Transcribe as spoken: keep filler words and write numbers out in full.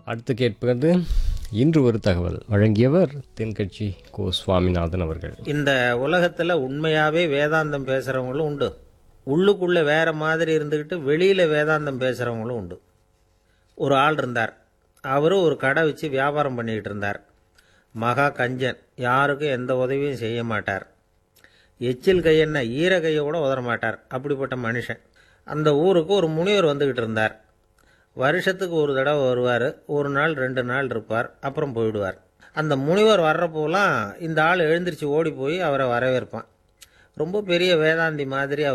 அடுத்து கேட்பது இன்று ஒரு தகவல். வழங்கியவர் தென்கட்சி கோ சுவாமிநாதன் அவர்கள். இந்த உலகத்தில் உண்மையாகவே வேதாந்தம் பேசுகிறவங்களும் உண்டு, உள்ளுக்குள்ளே வேற மாதிரி இருந்துக்கிட்டு வெளியில் வேதாந்தம் பேசுகிறவங்களும் உண்டு. ஒரு ஆள் இருந்தார். அவரும் ஒரு கடை வச்சு வியாபாரம் பண்ணிக்கிட்டு இருந்தார். மகா கஞ்சன், யாருக்கும் எந்த உதவியும் செய்ய மாட்டார். எச்சில் கையென்ன ஈர கையை கூட உதற மாட்டார். அப்படிப்பட்ட மனுஷன். அந்த ஊருக்கு ஒரு முனிவர் வந்துக்கிட்டு இருந்தார். வருஷத்துக்கு ஒரு தடவை வருவார். ஒரு நாள் ரெண்டு நாள் இருப்பார், அப்புறம் போயிடுவார். அந்த முனிவர் வர்றப்போலாம் இந்த ஆள் எழுந்திரிச்சு ஓடி போய் அவரை வரவேற்பான். ரொம்ப பெரிய வேதாந்தி மாதிரி